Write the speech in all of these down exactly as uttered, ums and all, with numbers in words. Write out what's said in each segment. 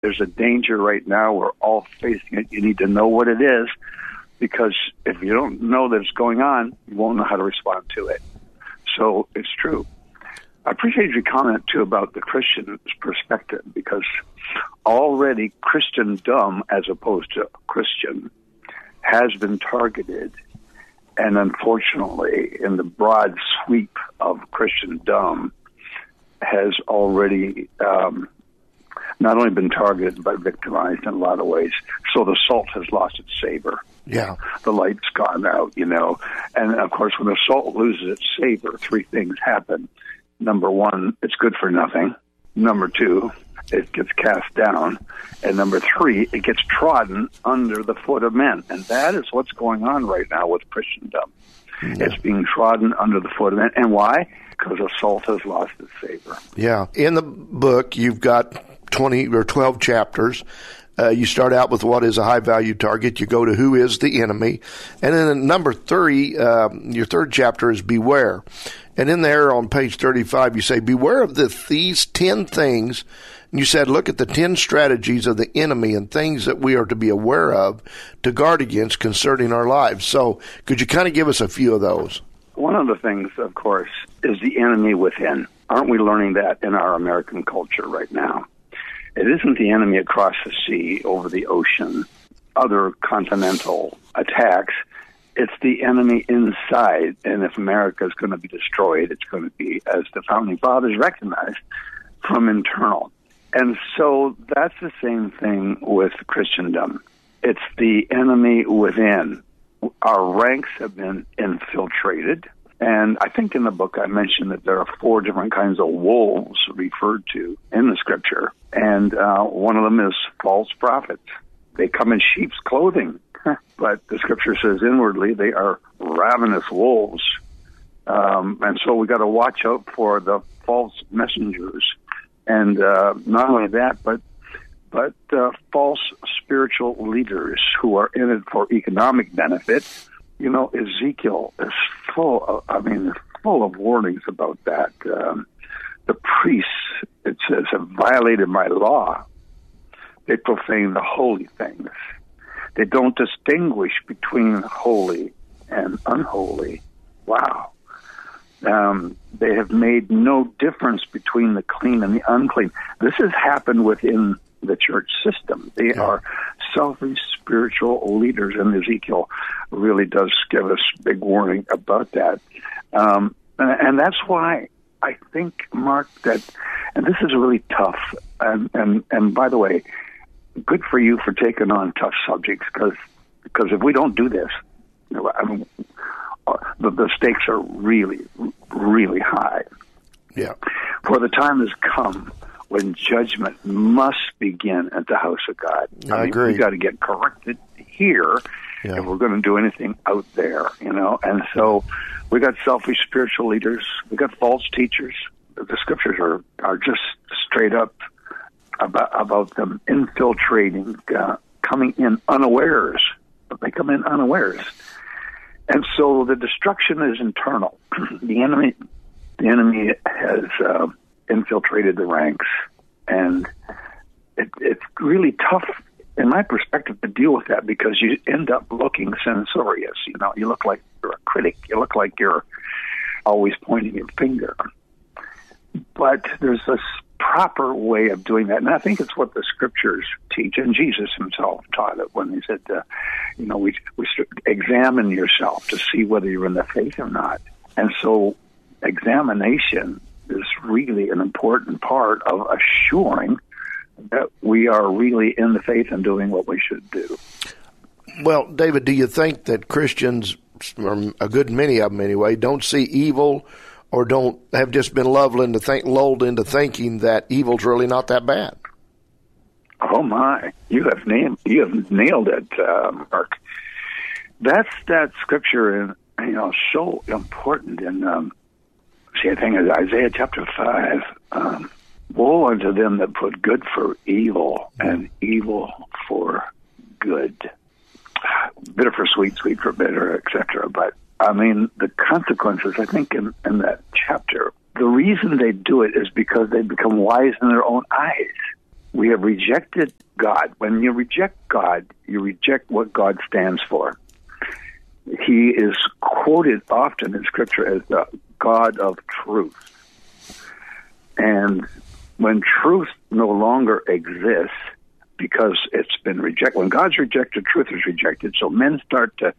There's a danger right now. We're all facing it. You need to know what it is, because if you don't know that it's going on, you won't know how to respond to it. So it's true. I appreciate your comment, too, about the Christian's perspective, because already Christendom, as opposed to Christian, has been targeted. And unfortunately, in the broad sweep of Christendom, has already um, not only been targeted, but victimized in a lot of ways. So the salt has lost its savor. Yeah. The light's gone out, you know. And, of course, when the salt loses its savor, three things happen. Number one, it's good for nothing. Number two, it gets cast down. And number three, it gets trodden under the foot of men. And that is what's going on right now with Christendom. Yeah. It's being trodden under the foot of men. And why? Because the salt has lost its savor. Yeah. In the book, you've got twenty or twelve chapters. Uh, you start out with what is a high-value target. You go to who is the enemy. And then number three, uh, your third chapter is beware. And in there on page thirty-five, you say, beware of the, these ten things. And you said, look at the ten strategies of the enemy and things that we are to be aware of to guard against concerning our lives. So could you kind of give us a few of those? One of the things, of course, is the enemy within. Aren't we learning that in our American culture right now? It isn't the enemy across the sea, over the ocean, other continental attacks. It's the enemy inside. And if America is going to be destroyed, it's going to be, as the Founding Fathers recognized, from internal. And so that's the same thing with Christendom. It's the enemy within. Our ranks have been infiltrated. And I think in the book I mentioned that there are four different kinds of wolves referred to in the Scripture. And uh, one of them is false prophets. They come in sheep's clothing, but the Scripture says inwardly they are ravenous wolves. Um, and so we got to watch out for the false messengers. And uh, not only that, but but uh, false spiritual leaders who are in it for economic benefit. You know, Ezekiel is full of, I mean, full of warnings about that. Um, the priests, it says, have violated my law. They profane the holy things. They don't distinguish between holy and unholy. Wow. Um, they have made no difference between the clean and the unclean. This has happened within the church system. They yeah. are selfish spiritual leaders, and Ezekiel really does give us big warning about that. Um, and, and that's why I think, Mark, that, and this is really tough, and, and, and by the way, good for you for taking on tough subjects, because because if we don't do this, you know, I mean, uh, the, the stakes are really, really high. Yeah. For the time has come when judgment must begin at the house of God. I, I mean, agree. We've got to get corrected here yeah. if we're going to do anything out there, you know. And so we got selfish spiritual leaders. We got false teachers. The Scriptures are, are just straight up about, about them infiltrating, uh, coming in unawares. But they come in unawares. And so the destruction is internal. the enemy, the enemy has uh, infiltrated the ranks, and it, it's really tough, in my perspective, to deal with that, because you end up looking censorious. You know, you look like you're a critic. You look like you're always pointing your finger. But there's this proper way of doing that, and I think it's what the Scriptures teach, and Jesus himself taught it when he said, uh, you know, we, we examine yourself to see whether you're in the faith or not. And so examination is really an important part of assuring that we are really in the faith and doing what we should do. Well, David, do you think that Christians, or a good many of them anyway, don't see evil, or don't have just been lulled into, think, lulled into thinking that evil's really not that bad? Oh my! You have named you have nailed it, uh, Mark. That's that Scripture, and you know, so important. In um, see, I think it's Isaiah chapter five. Um, Woe unto them that put good for evil, and evil for good. Bitter for sweet, sweet for bitter, et cetera. But I mean, the consequences, I think, in, in that chapter, the reason they do it is because they become wise in their own eyes. We have rejected God. When you reject God, you reject what God stands for. He is quoted often in Scripture as the God of truth. And when truth no longer exists because it's been rejected, when God's rejected, truth is rejected, so men start to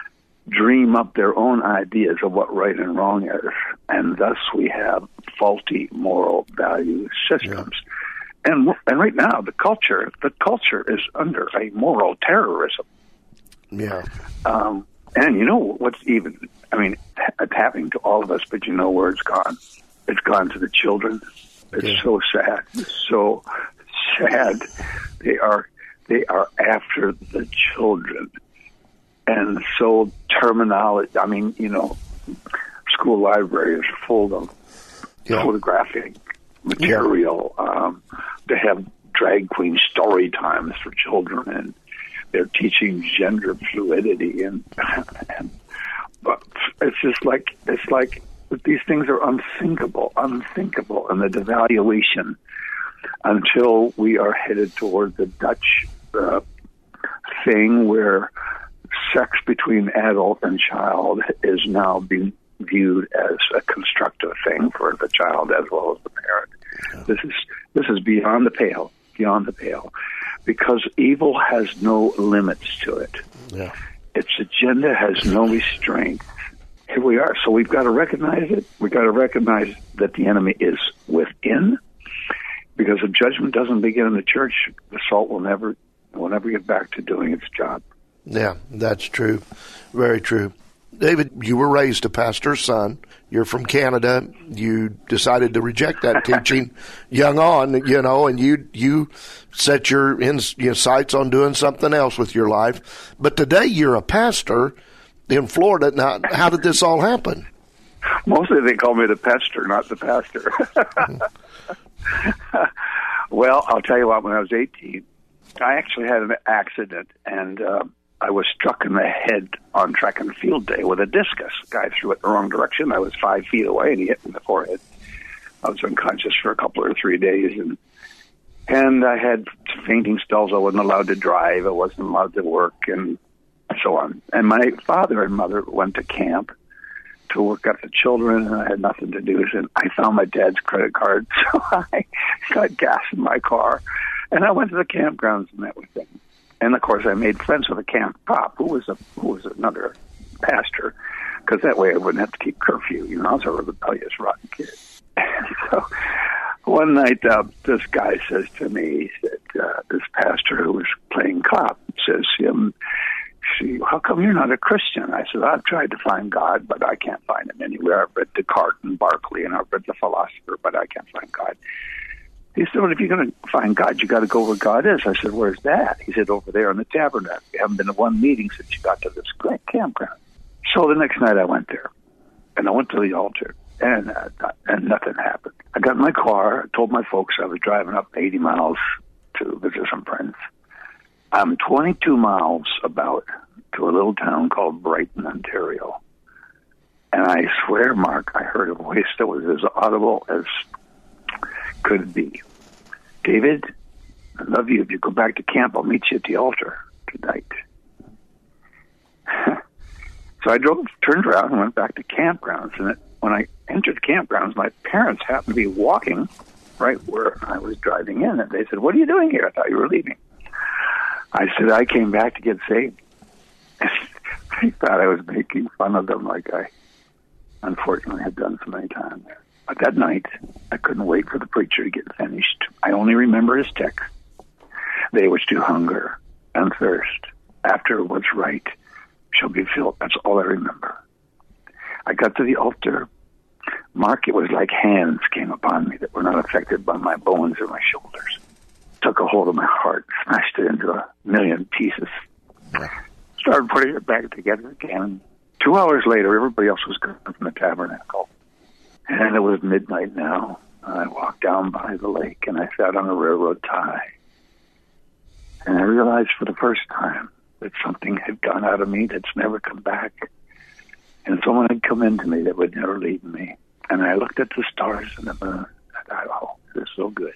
dream up their own ideas of what right and wrong is, and thus we have faulty moral value systems. Yeah. And and right now, the culture the culture is under a moral terrorism. Yeah. Um, and you know what's even, I mean, it's happening to all of us, but you know where it's gone. It's gone to the children. It's yeah. so sad. It's so sad. They are they are after the children. And so terminology, I mean, you know, school libraries are full of yeah. photographic material. Yeah. Um, they have drag queen story times for children, and they're teaching gender fluidity. And, and but it's just like, it's like these things are unthinkable, unthinkable. And the devaluation until we are headed toward the Dutch uh, thing where sex between adult and child is now being viewed as a constructive thing for the child as well as the parent. Yeah. This is this is beyond the pale, beyond the pale, because evil has no limits to it. Yeah. Its agenda has no restraint. Here we are. So we've got to recognize it. We've got to recognize that the enemy is within, because if judgment doesn't begin in the church, the salt will never will never get back to doing its job. Yeah, that's true. Very true. David, you were raised a pastor's son. You're from Canada. You decided to reject that teaching young on, you know, and you you set your, in, your sights on doing something else with your life. But today you're a pastor in Florida. Now, how did this all happen? Mostly they call me the pester, not the pastor. Well, I'll tell you what, when I was eighteen, I actually had an accident, and uh, I was struck in the head on track and field day with a discus. The guy threw it the wrong direction. I was five feet away, and he hit me in the forehead. I was unconscious for a couple or three days, and and I had fainting spells. I wasn't allowed to drive. I wasn't allowed to work, and so on. And my father and mother went to camp to work up the children, and I had nothing to do. And I found my dad's credit card, so I got gas in my car, and I went to the campgrounds and met with them. And of course, I made friends with a camp cop who was a who was another pastor, because that way I wouldn't have to keep curfew. You know, I was a rebellious, rotten kid. So one night, uh, this guy says to me, he said, uh, this pastor who was playing cop says, um, "See, how come you're not a Christian?" I said, "I've tried to find God, but I can't find him anywhere. I've read Descartes and Berkeley, and I've read the philosopher, but I can't find God." He said, "Well, if you're going to find God, you got to go where God is." I said, "Where's that?" He said, "Over there in the tabernacle. We haven't been to one meeting since you got to this great campground." So the next night I went there, and I went to the altar, and uh, and nothing happened. I got in my car, told my folks I was driving up eighty miles to visit some friends. I'm twenty-two miles about to a little town called Brighton, Ontario. And I swear, Mark, I heard a voice that was as audible as could be. "David, I love you. If you go back to camp, I'll meet you at the altar tonight." So I drove, turned around, and went back to campgrounds. And it, when I entered the campgrounds, my parents happened to be walking right where I was driving in. And they said, "What are you doing here? I thought you were leaving." I said, "I came back to get saved." They thought I was making fun of them, like I unfortunately had done so many times. But that night, I couldn't wait for the preacher to get finished. I only remember his text. "They which do hunger and thirst after what's right shall be filled." That's all I remember. I got to the altar. Mark, it was like hands came upon me that were not affected by my bones or my shoulders. Took a hold of my heart, smashed it into a million pieces. Started putting it back together again. Two hours later, everybody else was gone from the tabernacle. And it was midnight now. I walked down by the lake, and I sat on a railroad tie. And I realized for the first time that something had gone out of me that's never come back. And someone had come into me that would never leave me. And I looked at the stars and the moon. I thought, "Oh, this is so good.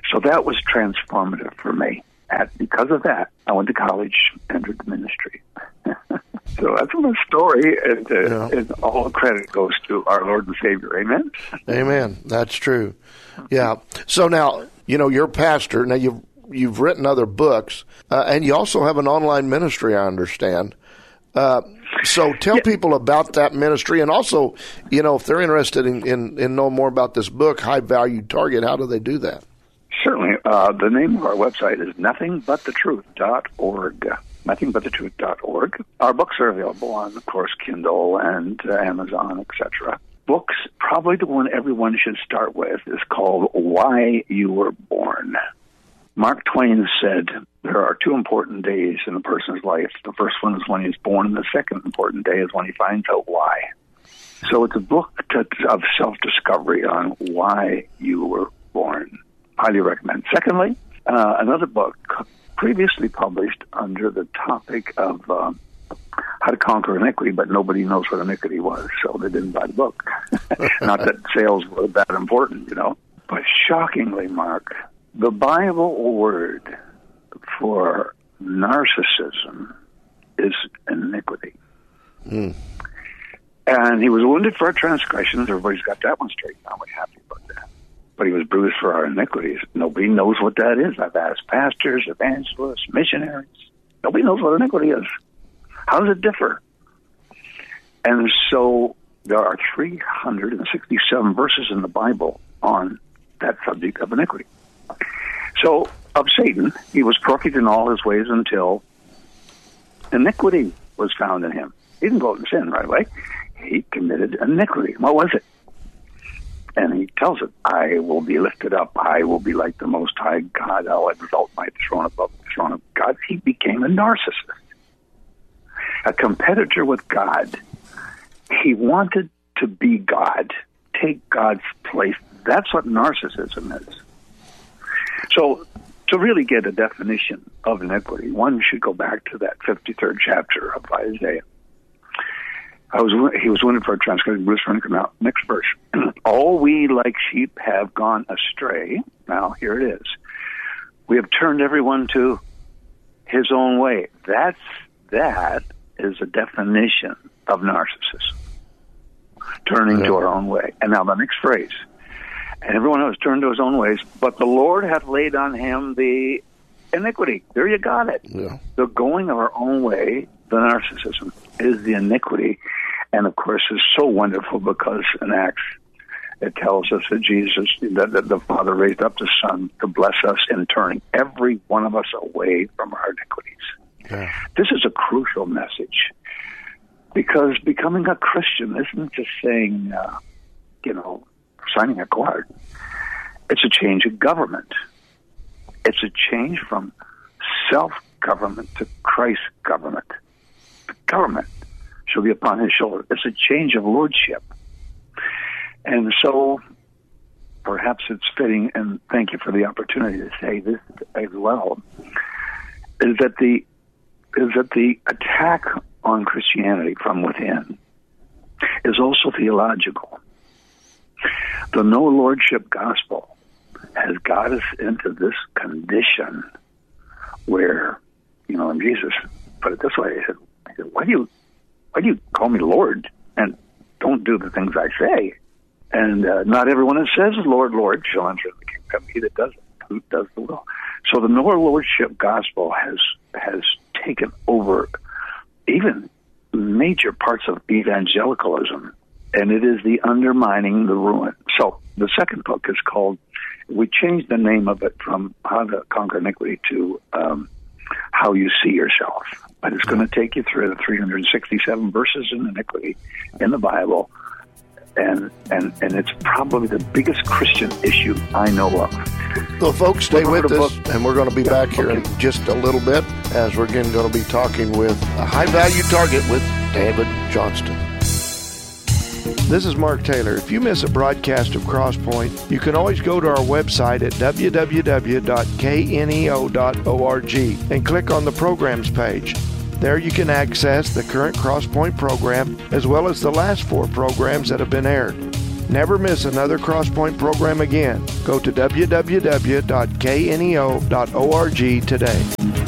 So that was transformative for me. And because of that, I went to college, entered the ministry. So that's my story, and, uh, yeah. and all the credit goes to our Lord and Savior. Amen? Amen. That's true. Yeah. So now, you know, you're a pastor. Now, you've, you've written other books, uh, and you also have an online ministry, I understand. Uh, so tell yeah. people about that ministry, and also, you know, if they're interested in, in, in knowing more about this book, High Value Target, how do they do that? Certainly. Uh, the name of our website is nothing but the truth dot org. nothing but the truth dot org. Our books are available on, of course, Kindle and uh, Amazon, et cetera. Books, probably the one everyone should start with, is called Why You Were Born. Mark Twain said there are two important days in a person's life. The first one is when he's born, and the second important day is when he finds out why. So it's a book to, of self-discovery on why you were born. Highly recommend. Secondly, uh, another book previously published under the topic of uh, how to conquer iniquity, but nobody knows what iniquity was, so they didn't buy the book. Not that sales were that important, you know. But shockingly, Mark, the Bible word for narcissism is iniquity. Mm. And he was wounded for our transgressions. Everybody's got that one straight now. We're happy about that. But he was bruised for our iniquities. Nobody knows what that is. I've asked pastors, evangelists, missionaries. Nobody knows what iniquity is. How does it differ? And so there are three hundred sixty-seven verses in the Bible on that subject of iniquity. So of Satan, he was perfect in all his ways until iniquity was found in him. He didn't go out and sin right away. He committed iniquity. What was it? And he tells it, I will be lifted up. I will be like the Most High God. I'll exalt my throne above the throne of God. He became a narcissist, a competitor with God. He wanted to be God, take God's place. That's what narcissism is. So to really get a definition of iniquity, one should go back to that fifty-third chapter of Isaiah. I was he was wounded for a transgression, bruised for iniquity. Now, next verse. All we like sheep have gone astray. Now, here it is. We have turned everyone to his own way. That's, that is a definition of narcissism. Turning yeah. to our own way. And now the next phrase. And everyone has turned to his own ways, but the Lord hath laid on him the iniquity. There you got it. Yeah. The going of our own way, the narcissism, is the iniquity. And, of course, it's so wonderful because in Acts it tells us that Jesus, that, that the Father raised up the Son to bless us in turning every one of us away from our iniquities. Yeah. This is a crucial message because becoming a Christian isn't just saying, uh, you know, signing a card. It's a change of government. It's a change from self-government to Christ's government. The government shall be upon his shoulder. It's a change of lordship. And so perhaps it's fitting, and thank you for the opportunity to say this as well, is that the is that the attack on Christianity from within is also theological. The no lordship gospel has got us into this condition where, you know, and Jesus put it this way, he said, he said why do you why do you call me Lord and don't do the things I say? And uh, not everyone that says, Lord, Lord, shall enter the kingdom. He that does it, who does the will. So the no lordship gospel has has taken over even major parts of evangelicalism, and it is the undermining the ruin. So the second book is called, we changed the name of it from How to Conquer Iniquity to um, How You See Yourself. But it's going to take you through the three hundred sixty-seven verses in iniquity in the Bible, and, and, and it's probably the biggest Christian issue I know of. Well, folks, stay with us, and we're going to be back here okay. in just a little bit as we're again going to be talking with a high-value target with David Johnston. This is Mark Taylor. If you miss a broadcast of Crosspoint, you can always go to our website at w w w dot k n e o dot org and click on the programs page. There you can access the current Crosspoint program as well as the last four programs that have been aired. Never miss another Crosspoint program again. Go to w w w dot k n e o dot org today.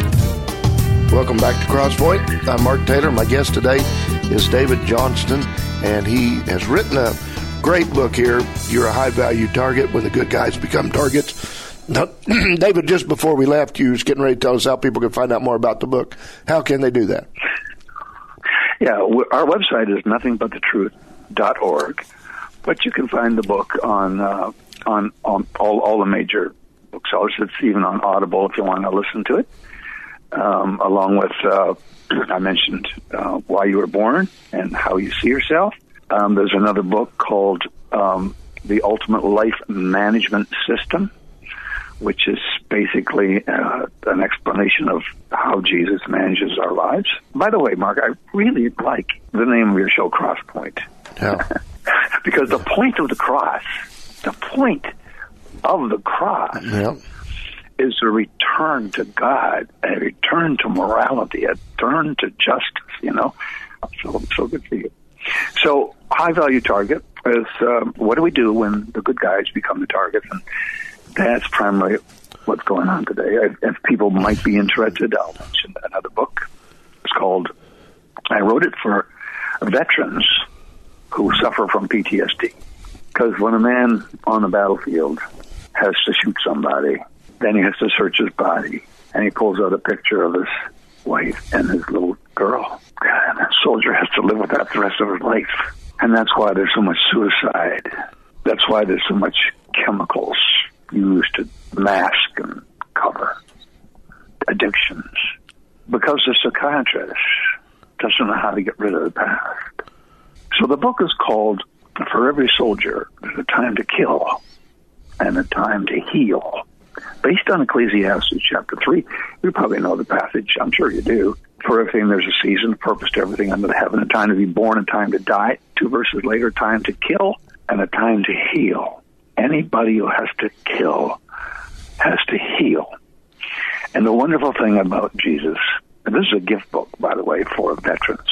Welcome back to Crosspoint. I'm Mark Taylor. My guest today is David Johnston, and he has written a great book here, You're a High-Value Target, When the Good Guys Become Targets. Now, David, just before we left, you was getting ready to tell us how people can find out more about the book. How can they do that? Yeah, our website is nothing but the truth dot org, but you can find the book on uh, on, on all, all the major booksellers. It's even on Audible if you want to listen to it, um, along with, uh, I mentioned uh, Why You Were Born and How You See Yourself. Um, there's another book called um, The Ultimate Life Management System, which is basically uh, an explanation of how Jesus manages our lives. By the way, Mark, I really like the name of your show, Crosspoint. Yeah. Because the point of the cross, the point of the cross yeah. is a return to God, a return to morality, a return to justice, you know. So, so good for you. So, high-value target is um, what do we do when the good guys become the targets? And that's primarily what's going on today. If people might be interested, I'll mention another book. It's called, I wrote it for veterans who suffer from P T S D. Because when a man on the battlefield has to shoot somebody, then he has to search his body, and he pulls out a picture of his wife and his little girl. And that soldier has to live with that the rest of his life. And that's why there's so much suicide. That's why there's so much chemicals used to mask and cover addictions. Because the psychiatrist doesn't know how to get rid of the past. So the book is called, For Every Soldier, There's a Time to Kill and a Time to Heal. Based on Ecclesiastes chapter three, you probably know the passage. I'm sure you do. For everything there's a season, purpose to everything under the heaven, a time to be born, a time to die. Two verses later, a time to kill and a time to heal. Anybody who has to kill has to heal. And the wonderful thing about Jesus, and this is a gift book, by the way, for veterans.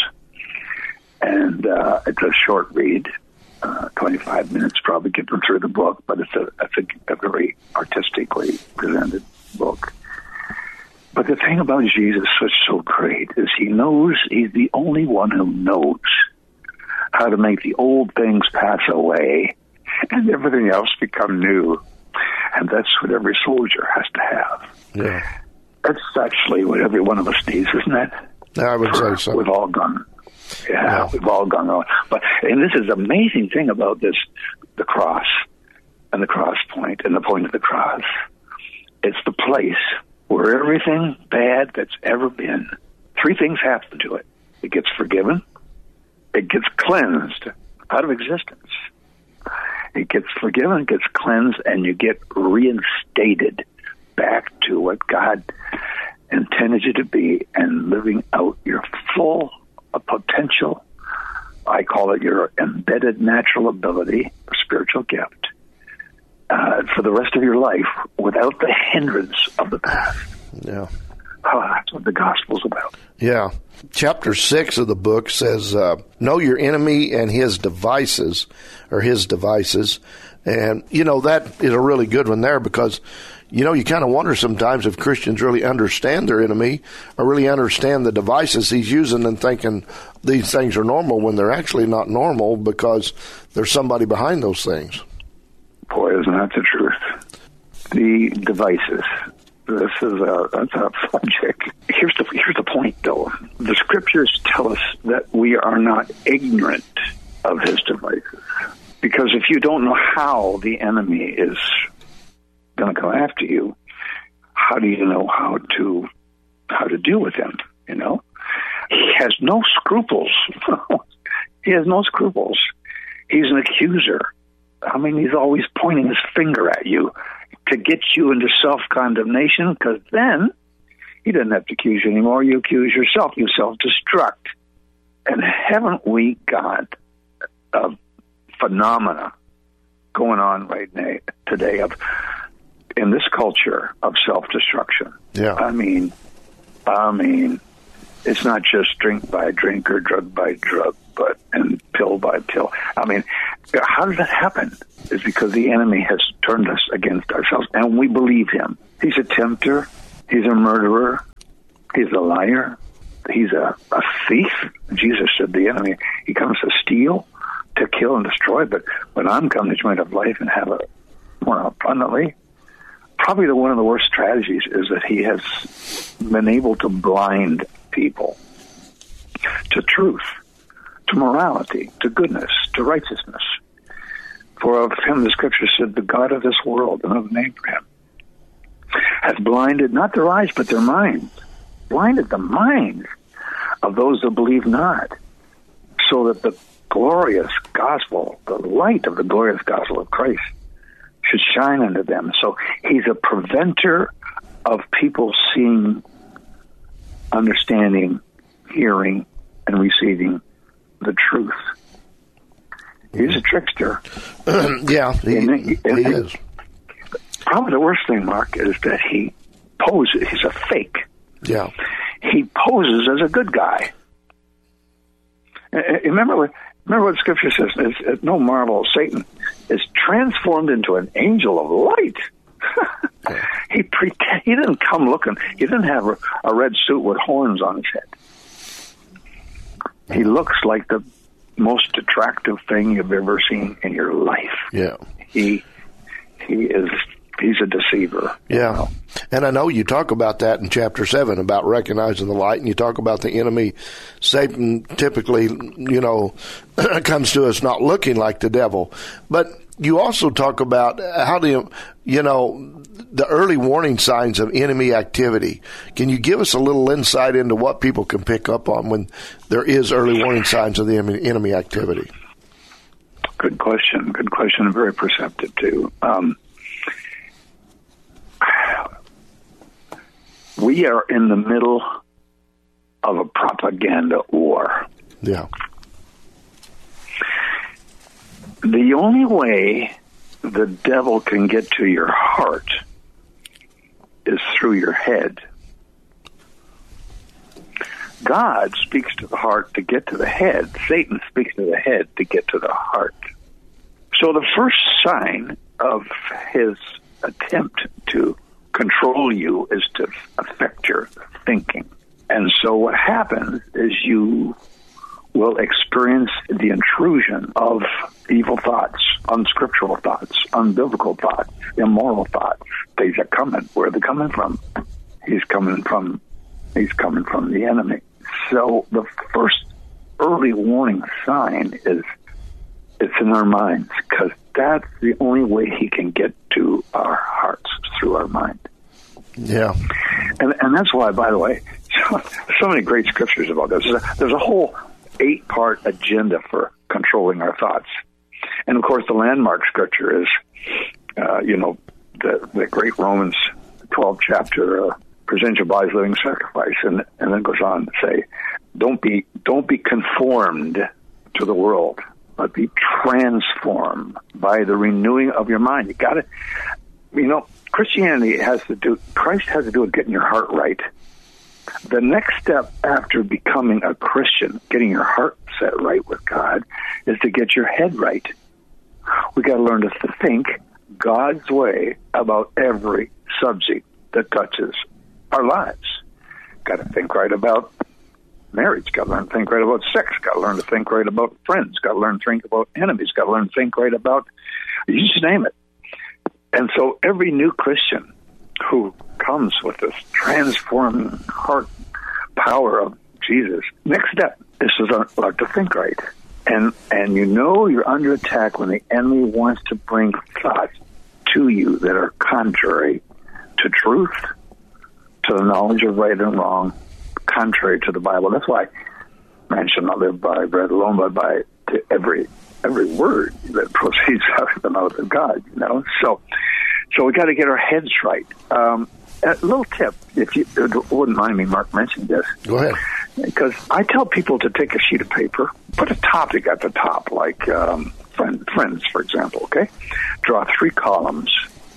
And uh, it's a short read, uh, twenty-five minutes, probably get them through the book, but it's a, it's a, a very artistically presented book. But the thing about Jesus that's so great is he knows, he's the only one who knows how to make the old things pass away and everything else become new. And that's what every soldier has to have. Yeah. That's actually what every one of us needs, isn't it? I would For, say so. We've all gone. Yeah, yeah, we've all gone on. But, and this is the amazing thing about this, the cross and the cross point and the point of the cross. It's the place where everything bad that's ever been, three things happen to it. It gets forgiven. It gets cleansed out of existence. It gets forgiven, gets cleansed, and you get reinstated back to what God intended you to be and living out your full a potential, I call it your embedded natural ability, a spiritual gift, uh, for the rest of your life without the hindrance of the past. Yeah. Oh, that's what the gospel's about. Yeah. Chapter six of the book says, uh, know your enemy and his devices, or his devices. And, you know, that is a really good one there because, you know, you kind of wonder sometimes if Christians really understand their enemy or really understand the devices he's using and thinking these things are normal when they're actually not normal because there's somebody behind those things. Boy, isn't that the truth? The devices. This is a, that's a subject. Here's the, here's the point, though. The scriptures tell us that we are not ignorant of his devices. Because if you don't know how the enemy is going to come after you, how do you know how to how to deal with him? You know, he has no scruples. He has no scruples. He's an accuser. I mean, he's always pointing his finger at you to get you into self-condemnation, because then he doesn't have to accuse you anymore. You accuse yourself. You self-destruct. And haven't we got a phenomena going on right now, today of in this culture of self-destruction? Yeah. I mean, I mean, it's not just drink by drink or drug by drug, but and pill by pill. I mean, How does that happen? It's because the enemy has turned us against ourselves, and we believe him. He's a tempter. He's a murderer. He's a liar. He's a, a thief. Jesus said the enemy, he comes to steal, to kill, and destroy, but when I'm come that you might have life and have it more abundantly. Probably the, one of the worst strategies is that he has been able to blind people to truth, to morality, to goodness, to righteousness. For of him the scripture said, the God of this world, another name for him, has blinded not their eyes but their minds, blinded the minds of those that believe not, so that the glorious gospel, the light of the glorious gospel of Christ, should shine unto them. So he's a preventer of people seeing, understanding, hearing, and receiving the truth. He's a trickster. yeah, he, and, he and, is. Probably the worst thing, Mark, is that he poses. He's a fake. Yeah. He poses as a good guy. Remember what, remember what Scripture says. It's, it's no marvel, Satan is transformed into an angel of light. he pretend, he didn't come looking. He didn't have a, a red suit with horns on his head. He looks like the most attractive thing you've ever seen in your life. Yeah. He he is he's a deceiver. Yeah. You know? And I know you talk about that in chapter seven about recognizing the light, and you talk about the enemy. Satan typically, you know, comes to us not looking like the devil. But you also talk about how the, you know, the early warning signs of enemy activity. Can you give us a little insight into what people can pick up on when there is early warning signs of the enemy activity? Good question. Good question. And very perceptive, too. Um, we are in the middle of a propaganda war. Yeah. The only way the devil can get to your heart is through your head. God speaks to the heart to get to the head. Satan speaks to the head to get to the heart. So the first sign of his attempt to control you is to affect your thinking. And so what happens is you will experience the intrusion of evil thoughts, unscriptural thoughts, unbiblical thoughts, immoral thoughts. Things are coming. Where are they coming from? He's coming from, he's coming from the enemy. So the first early warning sign is it's in our minds, because that's the only way he can get to our hearts, through our mind. Yeah. And and that's why, by the way, so, so many great scriptures about this. There's a, there's a whole eight-part agenda for controlling our thoughts. And, of course, the landmark scripture is, uh, you know, the, the great Romans twelfth chapter, uh, present your bodies living sacrifice, and, and then goes on to say, don't be don't be conformed to the world, but be transformed by the renewing of your mind. You got to, you know, Christianity has to do, Christ has to do with getting your heart right. The next step after becoming a Christian, getting your heart set right with God, is to get your head right. We got to learn to think God's way about every subject that touches our lives. Got to think right about marriage. Got to learn to think right about sex. Got to learn to think right about friends. Got to learn to think about enemies. Got to learn to think right about, you just name it. And so every new Christian who comes with this transforming heart power of Jesus, next step is to learn to think right. And and you know you're under attack when the enemy wants to bring thoughts to you that are contrary to truth, to the knowledge of right and wrong, contrary to the Bible. That's why man shall not live by bread alone, but by to every every word that proceeds out of the mouth of God. You know, so so we got to get our heads right. Um, a little tip, if you wouldn't mind me, Mark, mentioning this. Go ahead. Because I tell people to take a sheet of paper, put a topic at the top, like um, friend, friends, for example, okay? Draw three columns.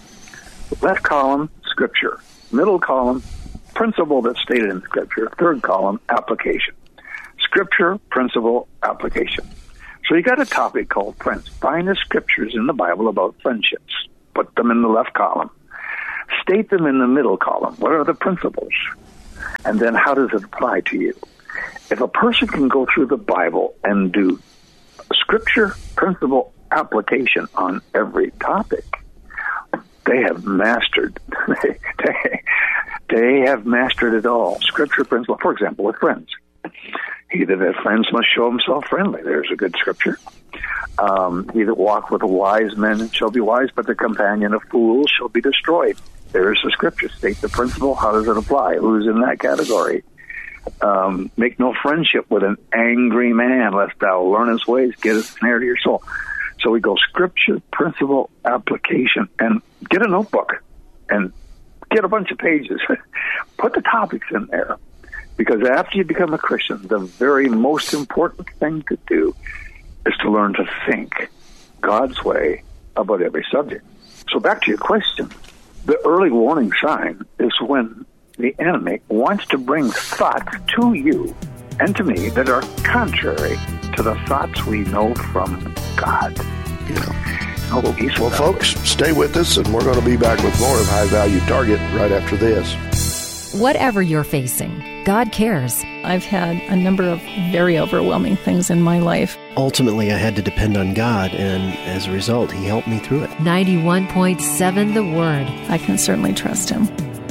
Left column, Scripture. Middle column, principle that's stated in Scripture. Third column, application. Scripture, principle, application. So you got a topic called friends. Find the scriptures in the Bible about friendships. Put them in the left column. State them in the middle column. What are the principles? And then how does it apply to you? If a person can go through the Bible and do scripture, principle, application on every topic, they have mastered. They, they, they have mastered it all. Scripture, principle. For example, with friends. He that has friends must show himself friendly. There's a good scripture. Um, he that walk with wise men shall be wise, but the companion of fools shall be destroyed. There is the scripture. State the principle. How does it apply? Who's in that category? Um, make no friendship with an angry man, lest thou learn his ways, get a snare to your soul. So we go scripture, principle, application, and get a notebook and get a bunch of pages. Put the topics in there. Because after you become a Christian, the very most important thing to do is to learn to think God's way about every subject. So back to your question. The early warning sign is when the enemy wants to bring thoughts to you and to me that are contrary to the thoughts we know from God. Yeah. No well, folks, stay with us, and we're going to be back with more of High Value Target right after this. Whatever you're facing, God cares. I've had a number of very overwhelming things in my life. Ultimately, I had to depend on God, and as a result, He helped me through it. ninety-one point seven The Word. I can certainly trust Him.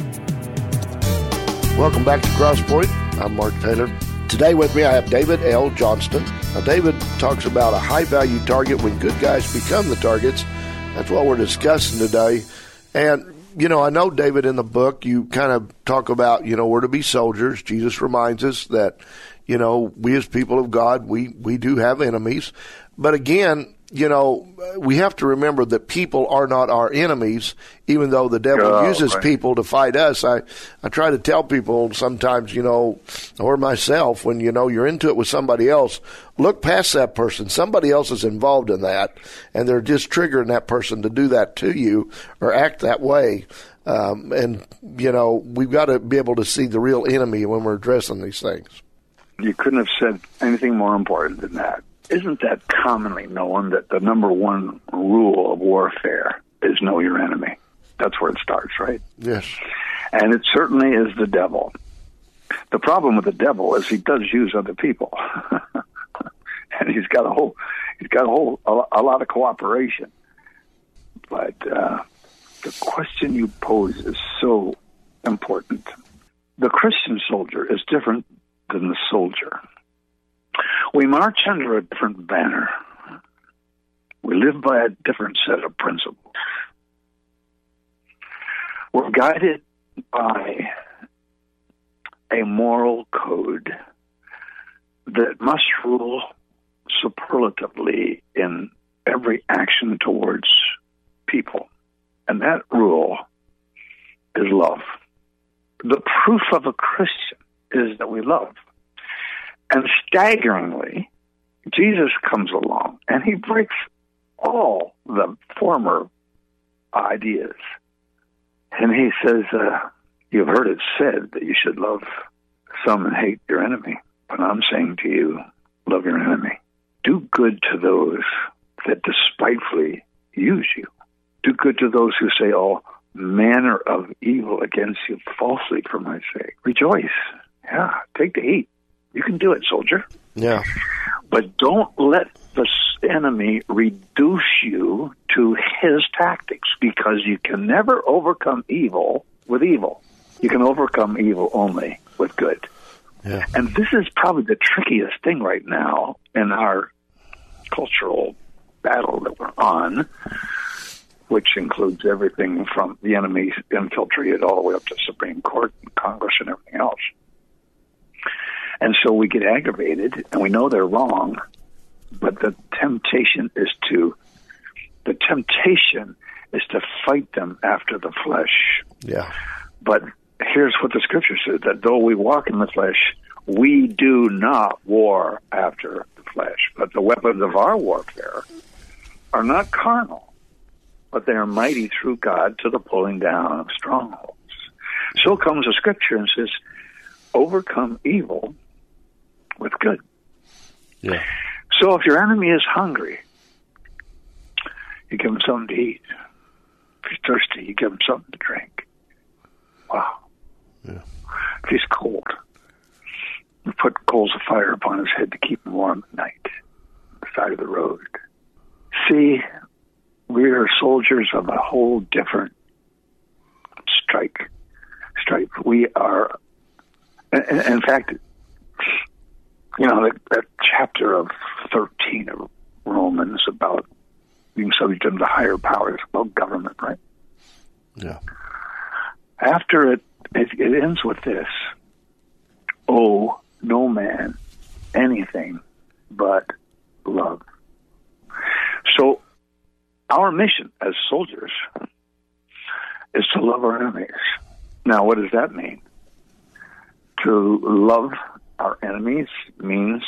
Welcome back to Crosspoint. I'm Mark Taylor. Today with me, I have David L. Johnston. Now, David talks about a high-value target when good guys become the targets. That's what we're discussing today. And you know, I know, David, in the book, you kind of talk about, you know, we're to be soldiers. Jesus reminds us that, you know, we as people of God, we, we do have enemies. But again, you know, we have to remember that people are not our enemies, even though the devil oh, uses right. people to fight us. I, I try to tell people sometimes, you know, or myself, when, you know, you're into it with somebody else, look past that person. Somebody else is involved in that, and they're just triggering that person to do that to you or act that way. Um, and, you know, we've got to be able to see the real enemy when we're addressing these things. You couldn't have said anything more important than that. Isn't that commonly known that the number one rule of warfare is know your enemy? That's where it starts, right? Yes. And it certainly is the devil. The problem with the devil is he does use other people. And he's got a whole, he's got a whole, a, a lot of cooperation. But uh, the question you pose is so important. The Christian soldier is different than the soldier. We march under a different banner. We live by a different set of principles. We're guided by a moral code that must rule superlatively in every action towards people. And that rule is love. The proof of a Christian is that we love. And staggeringly, Jesus comes along and he breaks all the former ideas. And he says, uh, you've heard it said that you should love some and hate your enemy. But I'm saying to you, love your enemy. Do good to those that despitefully use you. Do good to those who say all manner of evil against you falsely for my sake. Rejoice. Yeah, take the heat. You can do it, soldier. Yeah. But don't let the enemy reduce you to his tactics, because you can never overcome evil with evil. You can overcome evil only with good. Yeah. And this is probably the trickiest thing right now in our cultural battle that we're on, which includes everything from the enemy infiltrated all the way up to Supreme Court and Congress and everything else. And so we get aggravated, and we know they're wrong, but the temptation is to, the temptation is to fight them after the flesh. Yeah. But here's what the scripture says, that though we walk in the flesh, we do not war after the flesh. But the weapons of our warfare are not carnal, but they are mighty through God to the pulling down of strongholds. So comes the scripture and says, overcome evil with good. Yeah. So if your enemy is hungry, you give him something to eat. If he's thirsty, you give him something to drink. Wow. Yeah. If he's cold, you put coals of fire upon his head to keep him warm at night on the side of the road. See, we are soldiers of a whole different strike. Stripe. We are, in, in fact, you know, that, that chapter of thirteen of Romans about being subject to the higher powers, about government, right? Yeah. After it, it, it ends with this: owe no man anything but love. So, our mission as soldiers is to love our enemies. Now, what does that mean? To love our enemies means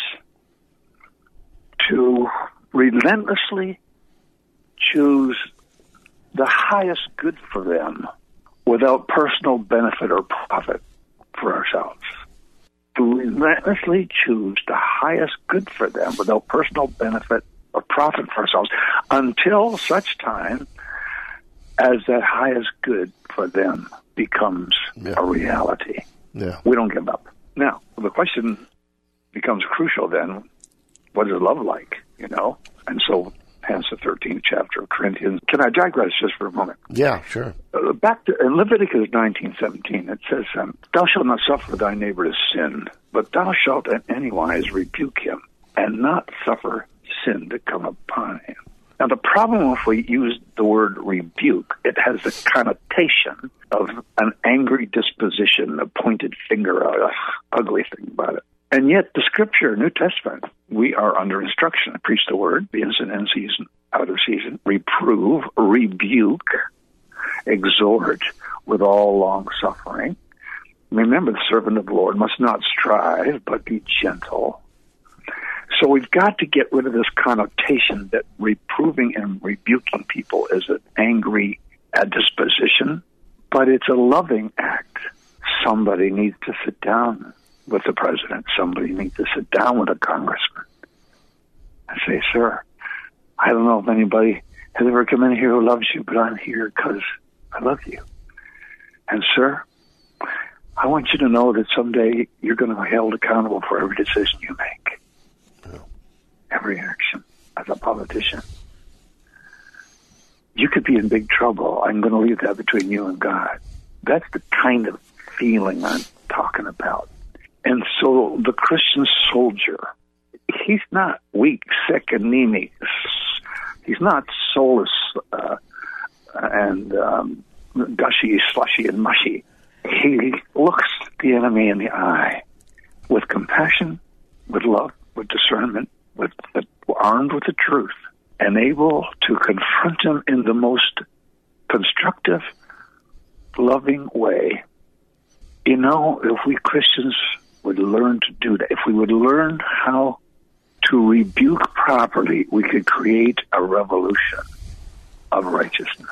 to relentlessly choose the highest good for them without personal benefit or profit for ourselves. To relentlessly choose the highest good for them without personal benefit or profit for ourselves until such time as that highest good for them becomes yeah. a reality. Yeah. We don't give up. Now, the question becomes crucial then, what is love like, you know? And so, hence the thirteenth chapter of Corinthians. Can I digress just for a moment? Yeah, sure. Uh, back to in Leviticus nineteen seventeen, it says, um, thou shalt not suffer thy neighbor to sin, but thou shalt in any wise rebuke him, and not suffer sin to come upon him. Now, the problem if we use the word rebuke, it has the connotation of an angry disposition, a pointed finger, a ugly thing about it. And yet, the Scripture, New Testament, we are under instruction. Preach the word, be instant in season, out of season, reprove, rebuke, exhort with all long suffering. Remember, the servant of the Lord must not strive, but be gentle. So we've got to get rid of this connotation that reproving and rebuking people is an angry uh, disposition, but it's a loving act. Somebody needs to sit down with the president. Somebody needs to sit down with a congressman and say, sir, I don't know if anybody has ever come in here who loves you, but I'm here because I love you. And sir, I want you to know that someday you're going to be held accountable for every decision you make. Every action as a politician. You could be in big trouble. I'm going to leave that between you and God. That's the kind of feeling I'm talking about. And so the Christian soldier, he's not weak, sick, anemic. He's not soulless uh, and um, gushy, slushy, and mushy. He looks the enemy in the eye with compassion, with love, with discernment, with uh, armed with the truth, and able to confront him in the most constructive, loving way. You know, if we Christians would learn to do that, if we would learn how to rebuke properly, we could create a revolution of righteousness.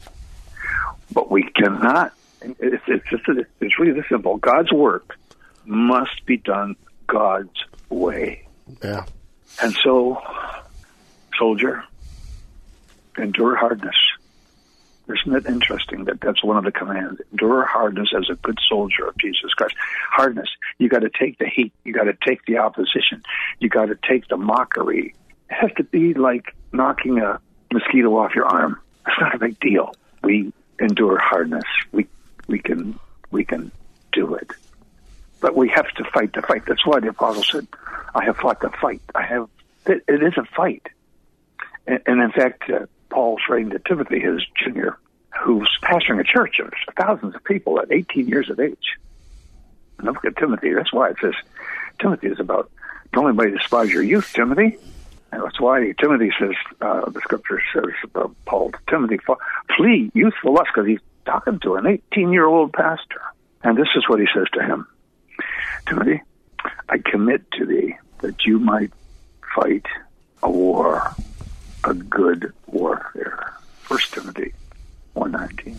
But we cannot, it's, it's, just, it's really this simple. God's work must be done God's way. Yeah. And so, soldier, endure hardness. Isn't it interesting that that's one of the commands? Endure hardness as a good soldier of Jesus Christ. Hardness. You got to take the heat. You got to take the opposition. You got to take the mockery. It has to be like knocking a mosquito off your arm. It's not a big deal. We endure hardness. We we can we can do it. But we have to fight the fight. That's why the apostle said, I have fought the fight. I have. It, it is a fight. And, and in fact, uh, Paul's writing to Timothy, his junior, who's pastoring a church of thousands of people at eighteen years of age. And look at Timothy. That's why it says, Timothy is about, don't anybody despise your youth, Timothy. And that's why Timothy says, uh, the scripture says about Paul to Timothy, flee youthful lust, because he's talking to an eighteen-year-old pastor. And this is what he says to him. Timothy, I commit to thee that you might fight a war, a good warfare. First Timothy one nineteen.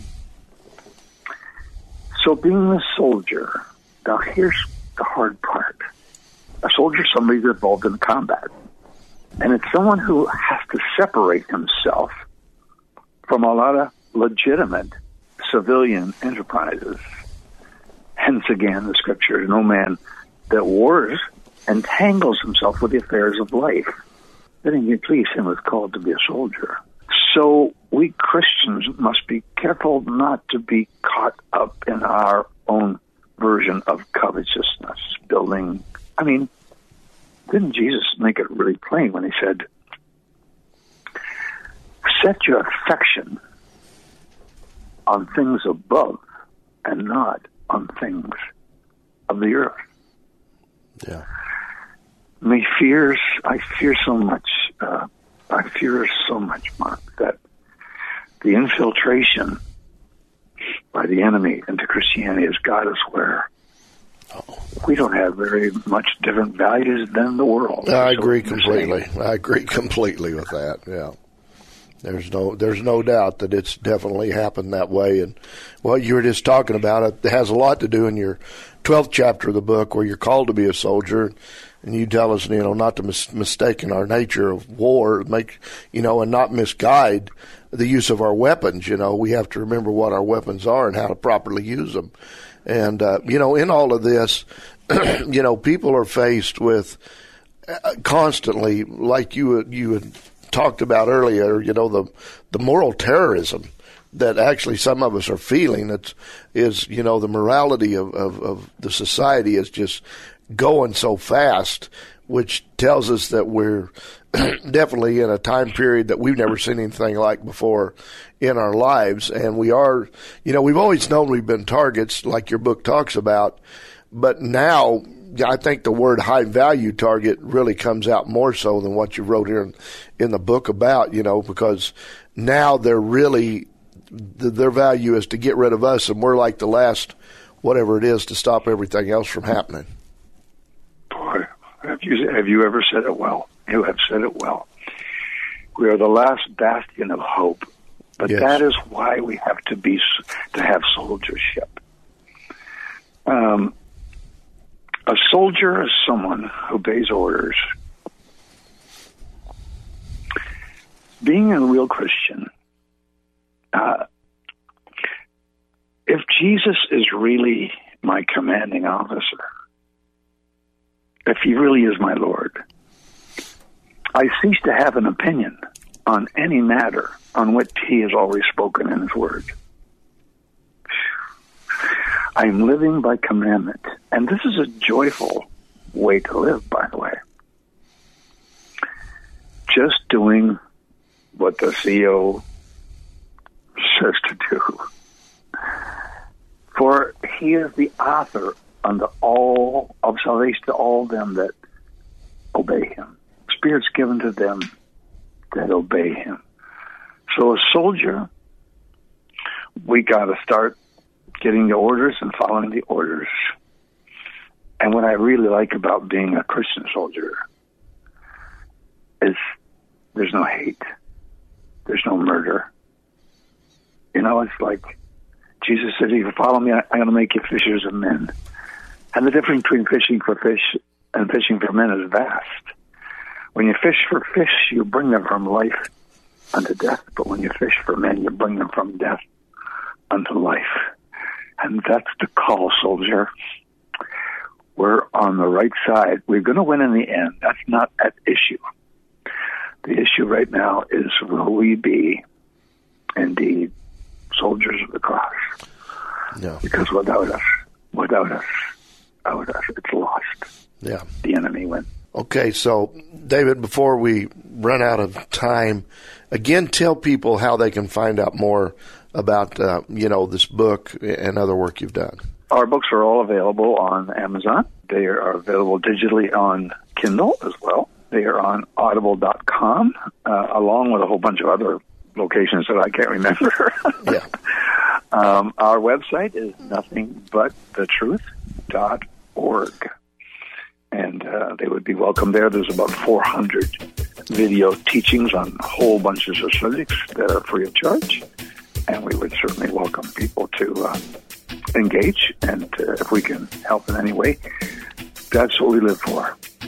So being a soldier, now here's the hard part. A soldier is somebody that's involved in combat. And it's someone who has to separate himself from a lot of legitimate civilian enterprises. Hence again the scripture, no man that wars entangles himself with the affairs of life. Then he please him is called to be a soldier. So we Christians must be careful not to be caught up in our own version of covetousness, building. I mean, didn't Jesus make it really plain when he said, set your affection on things above and not on things of the earth? Yeah. Me fears, I fear so much, uh, I fear so much, Mark, that the infiltration by the enemy into Christianity has got us where oh. we don't have very much different values than the world. I so agree completely. I agree completely with that, yeah. There's no, there's no doubt that it's definitely happened that way. And what you were just talking about, it has a lot to do in your twelfth chapter of the book, where you're called to be a soldier, and you tell us, you know, not to mis- mistake in our nature of war, make, you know, and not misguide the use of our weapons. You know, we have to remember what our weapons are and how to properly use them. And uh, you know, in all of this, you know, people are faced with uh, constantly, like you you had talked about earlier, you know, the the moral terrorism that actually some of us are feeling. It's is, you know, the morality of, of, of the society is just going so fast, which tells us that we're definitely in a time period that we've never seen anything like before in our lives. And we are, you know, we've always known we've been targets, like your book talks about, but now I think the word high value target really comes out more so than what you wrote here in, in the book about, you know, because now they're really, the, their value is to get rid of us, and we're like the last, whatever it is, to stop everything else from happening. Boy, have you, have you ever said it well? You have said it well. We are the last bastion of hope, but yes. That is why we have to be, to have soldiership. Um, A soldier is someone who obeys orders. Being a real Christian, uh, if Jesus is really my commanding officer, if he really is my Lord, I cease to have an opinion on any matter on which he has already spoken in his word. I'm living by commandment. And this is a joyful way to live, by the way. Just doing what the C E O says to do. For he is the author unto all of salvation to all them that obey him. Spirit's given to them that obey him. So a soldier, we got to start getting the orders and following the orders. And what I really like about being a Christian soldier is there's no hate. There's no murder. You know, it's like Jesus said, if you follow me, I'm going to make you fishers of men. And the difference between fishing for fish and fishing for men is vast. When you fish for fish, you bring them from life unto death. But when you fish for men, you bring them from death unto life. And that's the call, soldier. We're on the right side. We're going to win in the end. That's not at issue. The issue right now is, will we be indeed soldiers of the cross? Yeah. Because without us, without us, without us, it's lost. Yeah. The enemy wins. Okay, so, David, before we run out of time, again, tell people how they can find out more about, uh, you know, this book and other work you've done. Our books are all available on Amazon. They are available digitally on Kindle as well. They are on audible dot com, uh, along with a whole bunch of other locations that I can't remember. Yeah. Um, our website is nothing but the truth dot org. And uh, they would be welcome there. There's about four hundred video teachings on whole bunches of subjects that are free of charge. And we would certainly welcome people to uh, engage. And uh, if we can help in any way, that's what we live for.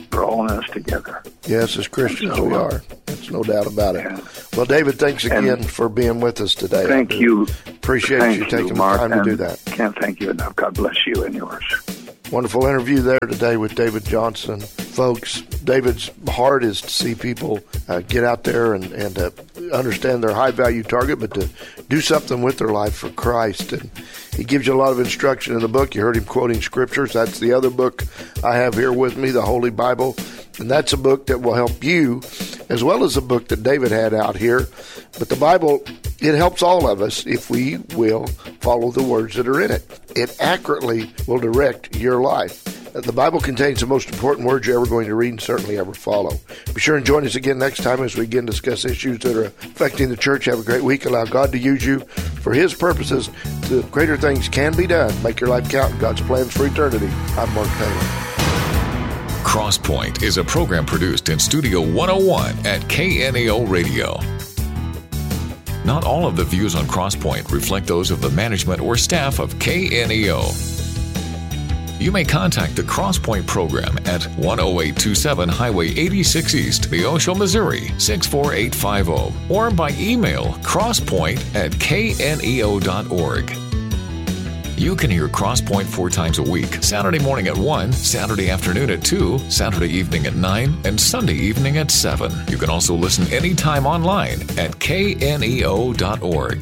We're all in this together. Yes, as Christians so, we are. There's no doubt about it. Yeah. Well, David, thanks again for being with us today. Thank you. Appreciate thank you taking you, the Mark, time to do that. Can't thank you enough. God bless you and yours. Wonderful interview there today with David Johnson. Folks, David's heart is to see people uh, get out there and, and uh, understand their high-value target, but to do something with their life for Christ. And he gives you a lot of instruction in the book. You heard him quoting scriptures. That's the other book I have here with me, the Holy Bible. And that's a book that will help you, as well as a book that David had out here. But the Bible, it helps all of us if we will follow the words that are in it. It accurately will direct your life. The Bible contains the most important words you're ever going to read and certainly ever follow. Be sure and join us again next time as we again discuss issues that are affecting the church. Have a great week. Allow God to use you for His purposes. The greater things can be done. Make your life count in God's plans for eternity. I'm Mark Taylor. Crosspoint is a program produced in Studio one oh one at K N E O Radio. Not all of the views on Crosspoint reflect those of the management or staff of K N E O. You may contact the Crosspoint program at one oh eight two seven Highway eighty-six East, Neosho, Missouri, six four eight five zero, or by email crosspoint at k n e o dot org. You can hear Crosspoint four times a week, Saturday morning at one, Saturday afternoon at two, Saturday evening at nine, and Sunday evening at seven. You can also listen anytime online at k n e o dot org.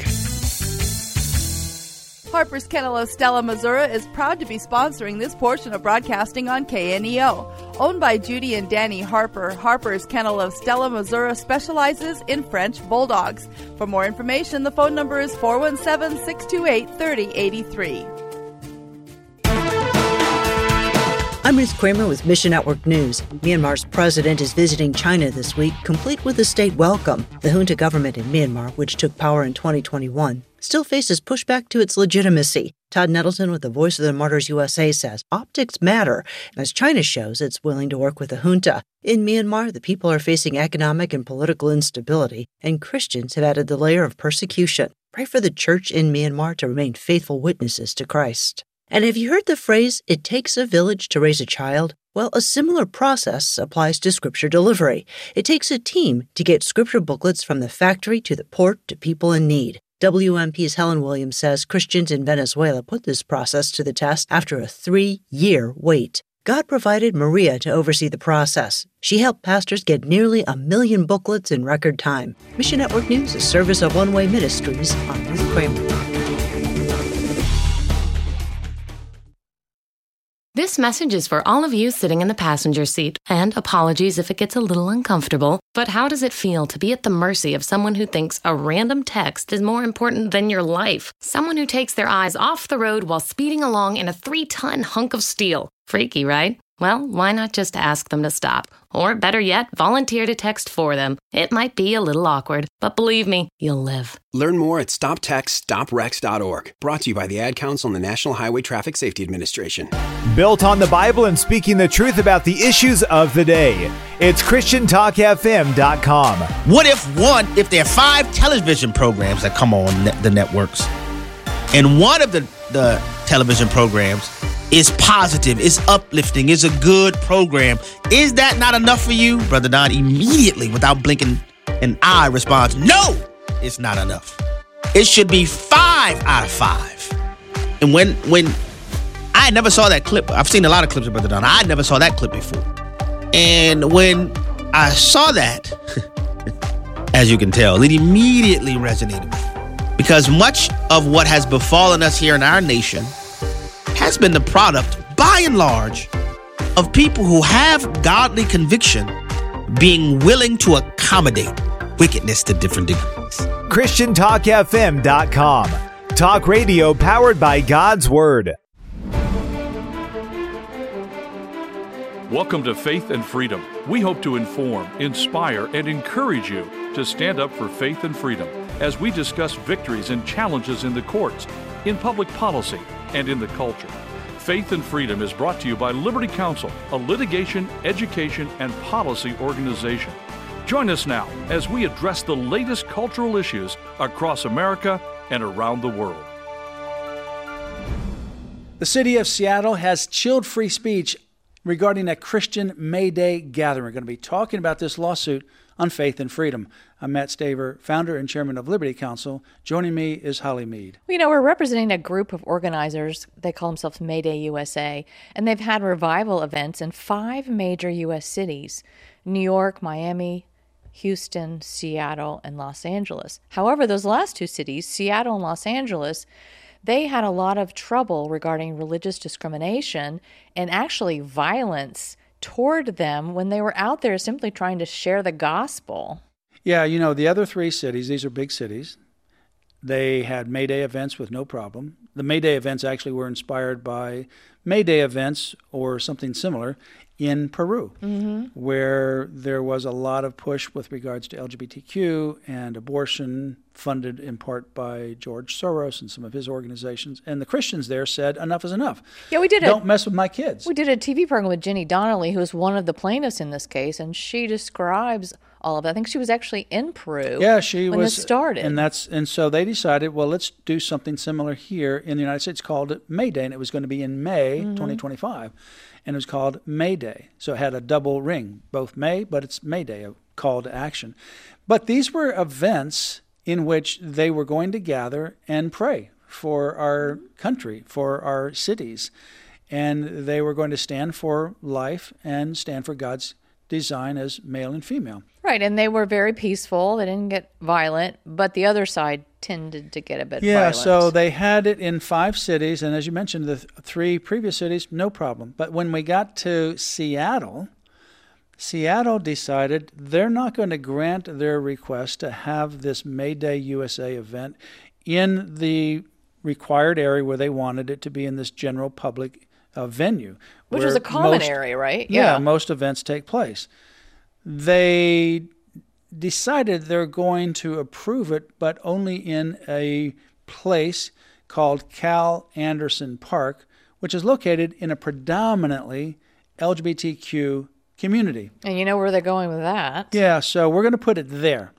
Harper's Kennel of Stella, Missouri is proud to be sponsoring this portion of broadcasting on K N E O. Owned by Judy and Danny Harper, Harper's Kennel of Stella, Missouri specializes in French Bulldogs. For more information, the phone number is four one seven, six two eight, three oh eight three. I'm Ruth Kramer with Mission Network News. Myanmar's president is visiting China this week, complete with a state welcome. The junta government in Myanmar, which took power in twenty twenty-one, still faces pushback to its legitimacy. Todd Nettleton with the Voice of the Martyrs U S A says optics matter, and as China shows, it's willing to work with the junta. In Myanmar, the people are facing economic and political instability, and Christians have added the layer of persecution. Pray for the church in Myanmar to remain faithful witnesses to Christ. And have you heard the phrase, it takes a village to raise a child? Well, a similar process applies to scripture delivery. It takes a team to get scripture booklets from the factory to the port to people in need. W M P's Helen Williams says Christians in Venezuela put this process to the test after a three-year wait. God provided Maria to oversee the process. She helped pastors get nearly a million booklets in record time. Mission Network News, a service of One Way Ministries. I'm Ruth Kramer. This message is for all of you sitting in the passenger seat, and apologies if it gets a little uncomfortable, but how does it feel to be at the mercy of someone who thinks a random text is more important than your life? Someone who takes their eyes off the road while speeding along in a three-ton hunk of steel. Freaky, right? Well, why not just ask them to stop? Or better yet, volunteer to text for them. It might be a little awkward, but believe me, you'll live. Learn more at stop text stop wrecks dot org. Brought to you by the Ad Council and the National Highway Traffic Safety Administration. Built on the Bible and speaking the truth about the issues of the day. It's Christian Talk F M dot com. What if one, if there are five television programs that come on ne- the networks, and one of the, the television programs is positive, is uplifting, is a good program. Is that not enough for you? Brother Don immediately, without blinking an eye, responds, no, it's not enough. It should be five out of five. And when when I never saw that clip, I've seen a lot of clips of Brother Don. I never saw that clip before. And when I saw that, as you can tell, it immediately resonated with me. Because much of what has befallen us here in our nation has been the product, by and large, of people who have godly conviction being willing to accommodate wickedness to different degrees. Christian Talk F M dot com. Talk radio powered by God's Word. Welcome to Faith and Freedom. We hope to inform, inspire, and encourage you to stand up for faith and freedom as we discuss victories and challenges in the courts, in public policy, and in the culture. Faith and Freedom is brought to you by Liberty Counsel, a litigation, education, and policy organization. Join us now as we address the latest cultural issues across America and around the world. The city of Seattle has chilled free speech regarding a Christian May Day gathering. We're going to be talking about this lawsuit on Faith and Freedom. I'm Matt Staver, founder and chairman of Liberty Counsel. Joining me is Holly Mead. You know, we're representing a group of organizers. They call themselves May Day U S A, and they've had revival events in five major U S cities: New York, Miami, Houston, Seattle, and Los Angeles. However, those last two cities, Seattle and Los Angeles, they had a lot of trouble regarding religious discrimination and actually violence toward them when they were out there simply trying to share the gospel. Yeah, you know, the other three cities, these are big cities. They had May Day events with no problem. The May Day events actually were inspired by May Day events or something similar in Peru, mm-hmm. where there was a lot of push with regards to L G B T Q and abortion, funded in part by George Soros and some of his organizations. And the Christians there said, enough is enough. Yeah, we did. Don't a, mess with my kids. We did a T V program with Jenny Donnelly, who is one of the plaintiffs in this case, and she describes all of that. I think she was actually in Peru. Yeah, she when was. This started, and that's and so they decided, well, let's do something similar here in the United States. Called it May Day, and it was going to be in May mm-hmm. twenty twenty-five, and it was called May Day. So it had a double ring, both May, but it's May Day, a call to action. But these were events in which they were going to gather and pray for our country, for our cities, and they were going to stand for life and stand for God's design as male and female. Right, and they were very peaceful. They didn't get violent, but the other side tended to get a bit yeah, violent. Yeah, so they had it in five cities, and as you mentioned, the th- three previous cities, no problem. But when we got to Seattle, Seattle decided they're not going to grant their request to have this May Day U S A event in the required area where they wanted it to be, in this general public uh, venue. Which was a common most, area, right? Yeah. yeah, most events take place. They decided they're going to approve it, but only in a place called Cal Anderson Park, which is located in a predominantly L G B T Q community. And you know where they're going with that. Yeah, so we're going to put it there.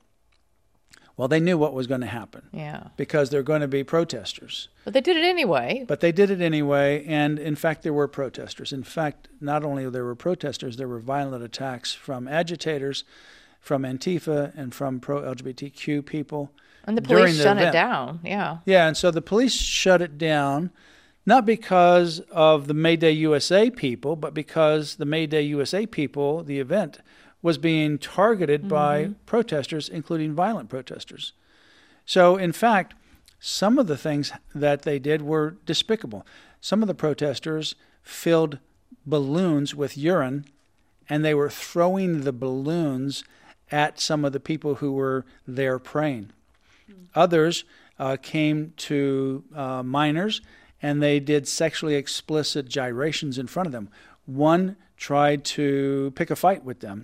Well, they knew what was going to happen. Yeah. Because they're going to be protesters. But they did it anyway. But they did it anyway, and in fact, there were protesters. In fact, not only there were protesters, there were violent attacks from agitators, from Antifa, and from pro-L G B T Q people. And the police the shut event. it down, yeah. Yeah, and so the police shut it down, not because of the May Day U S A people, but because the May Day U S A people, the event, was being targeted mm-hmm. by protesters, including violent protesters. So, in fact, some of the things that they did were despicable. Some of the protesters filled balloons with urine, and they were throwing the balloons at some of the people who were there praying. Mm-hmm. Others uh, came to uh, minors, and they did sexually explicit gyrations in front of them. One tried to pick a fight with them.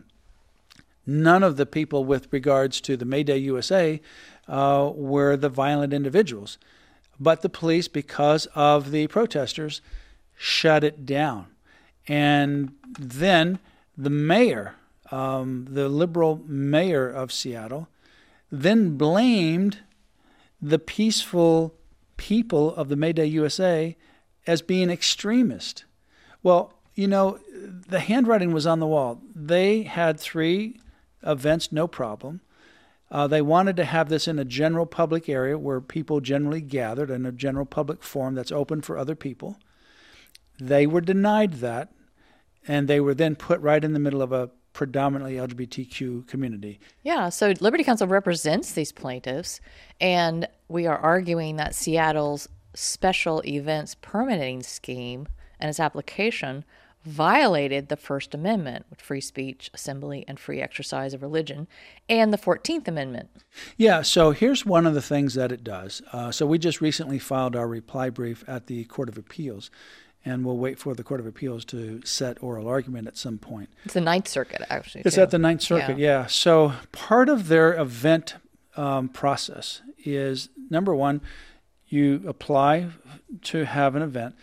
None of the people with regards to the May Day U S A uh, were the violent individuals. But the police, because of the protesters, shut it down. And then the mayor, um, the liberal mayor of Seattle, then blamed the peaceful people of the May Day U S A as being extremist. Well, you know, the handwriting was on the wall. They had three events, no problem. Uh, they wanted to have this in a general public area where people generally gathered, in a general public forum that's open for other people. They were denied that, and they were then put right in the middle of a predominantly L G B T Q community. Yeah, so Liberty Counsel represents these plaintiffs, and we are arguing that Seattle's special events permitting scheme and its application violated the First Amendment, with free speech, assembly, and free exercise of religion, and the fourteenth Amendment. Yeah, so here's one of the things that it does. Uh, so we just recently filed our reply brief at the Court of Appeals, and we'll wait for the Court of Appeals to set oral argument at some point. It's the Ninth Circuit, actually. It's too. at the Ninth Circuit, yeah. yeah. So part of their event um, process is, number one, you apply to have an event,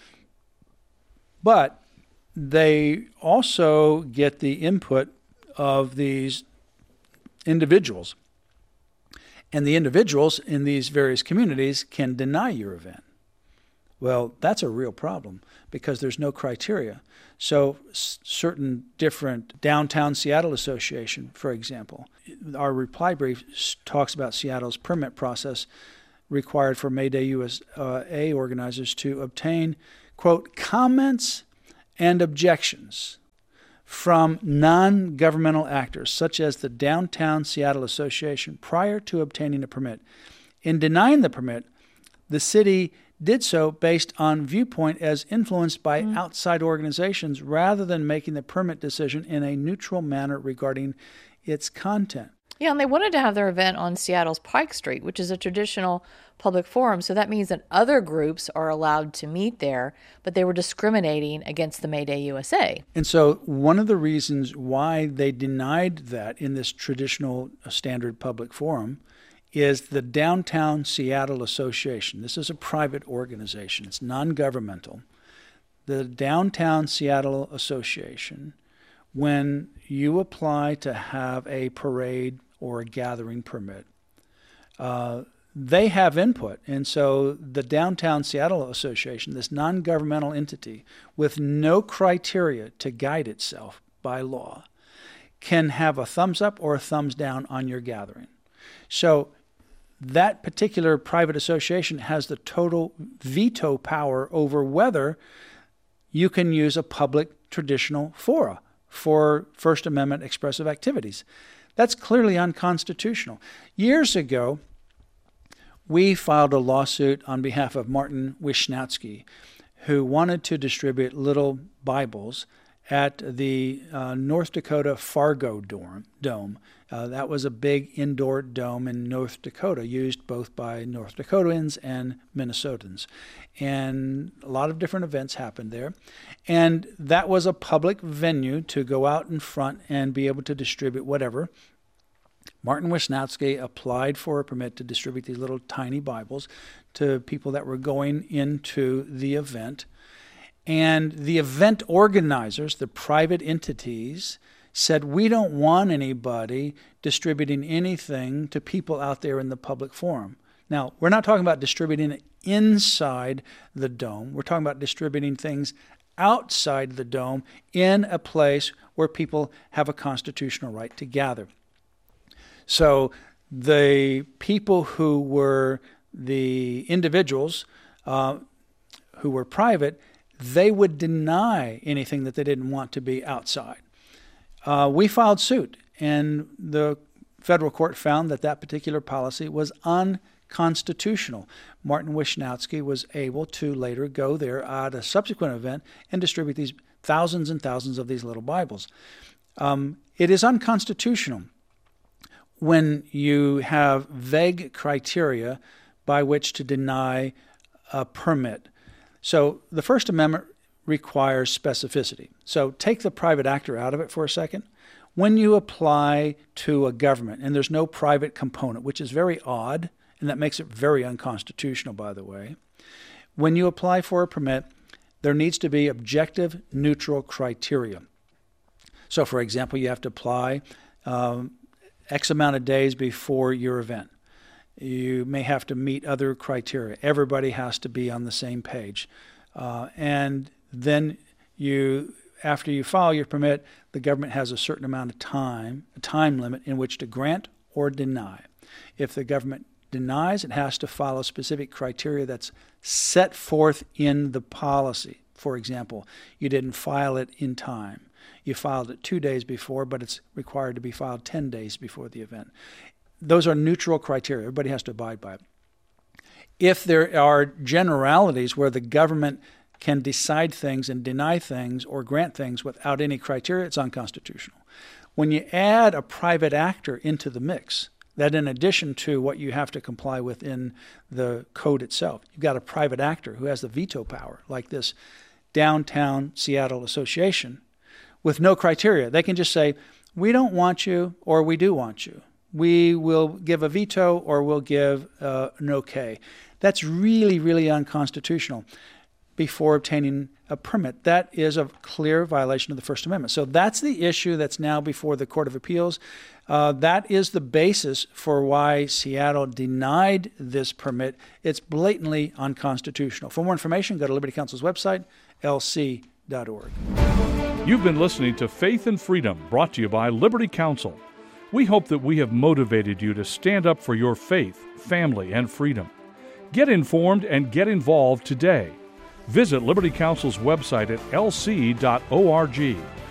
but they also get the input of these individuals. And the individuals in these various communities can deny your event. Well, that's a real problem because there's no criteria. So s- certain different Downtown Seattle Association, for example, our reply brief s- talks about Seattle's permit process required for May Day U S A organizers to obtain, quote, comments and objections from non-governmental actors, such as the Downtown Seattle Association, prior to obtaining a permit. In denying the permit, the city did so based on viewpoint as influenced by mm. outside organizations rather than making the permit decision in a neutral manner regarding its content. Yeah, and they wanted to have their event on Seattle's Pike Street, which is a traditional public forum. So that means that other groups are allowed to meet there, but they were discriminating against the May Day U S A. And so one of the reasons why they denied that in this traditional standard public forum is the Downtown Seattle Association. This is a private organization. It's non-governmental. The Downtown Seattle Association, when you apply to have a parade or a gathering permit, uh, they have input. And so the Downtown Seattle Association, this non-governmental entity with no criteria to guide itself by law, can have a thumbs up or a thumbs down on your gathering. So that particular private association has the total veto power over whether you can use a public traditional fora for First Amendment expressive activities. That's clearly unconstitutional. Years ago, we filed a lawsuit on behalf of Martin Wishnowsky, who wanted to distribute little Bibles at the uh, North Dakota Fargo dorm, Dome. Uh, that was a big indoor dome in North Dakota, used both by North Dakotans and Minnesotans. And a lot of different events happened there. And that was a public venue to go out in front and be able to distribute whatever. Martin Wisnowski applied for a permit to distribute these little tiny Bibles to people that were going into the event. And the event organizers, the private entities, said, we don't want anybody distributing anything to people out there in the public forum. Now, we're not talking about distributing it inside the dome. We're talking about distributing things outside the dome in a place where people have a constitutional right to gather. So the people who were the individuals uh, who were private, they would deny anything that they didn't want to be outside. Uh, we filed suit, and the federal court found that that particular policy was unconstitutional. Martin Wisnowsky was able to later go there at a subsequent event and distribute these thousands and thousands of these little Bibles. Um, it is unconstitutional when you have vague criteria by which to deny a permit. So the First Amendment requires specificity. So take the private actor out of it for a second. When you apply to a government, and there's no private component, which is very odd, and that makes it very unconstitutional, by the way. When you apply for a permit, there needs to be objective, neutral criteria. So, for example, you have to apply um, X amount of days before your event. You may have to meet other criteria. Everybody has to be on the same page. Uh, and then you, after you file your permit, the government has a certain amount of time, a time limit in which to grant or deny. If the government denies, it has to follow specific criteria that's set forth in the policy. For example, you didn't file it in time. You filed it two days before, but it's required to be filed ten days before the event. Those are neutral criteria. Everybody has to abide by it. If there are generalities where the government can decide things and deny things or grant things without any criteria, it's unconstitutional. When you add a private actor into the mix, that in addition to what you have to comply with in the code itself, you've got a private actor who has the veto power, like this Downtown Seattle Association, with no criteria. They can just say, we don't want you, or we do want you. We will give a veto, or we'll give uh, an okay. That's really, really unconstitutional, before obtaining a permit. That is a clear violation of the First Amendment. So that's the issue that's now before the Court of Appeals. Uh, that is the basis for why Seattle denied this permit. It's blatantly unconstitutional. For more information, go to Liberty Counsel's website, L C dot org. You've been listening to Faith and Freedom, brought to you by Liberty Counsel. We hope that we have motivated you to stand up for your faith, family, and freedom. Get informed and get involved today. Visit Liberty Counsel's website at L C dot org.